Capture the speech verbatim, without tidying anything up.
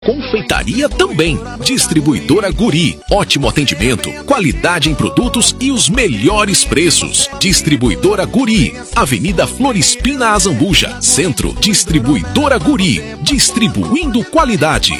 Confeitaria também. Distribuidora Guri. Ótimo atendimento, qualidade em produtos e os melhores preços. Distribuidora Guri. Avenida Florispina Azambuja, Centro. Distribuidora Guri. Distribuindo qualidade.